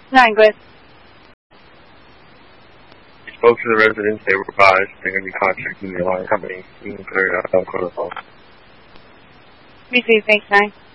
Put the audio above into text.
9, go ahead. You spoke to the residents. They were advised they're going to be contacting the alarm company. You can clear it out. I'll call the phone. Receive, thanks, 9.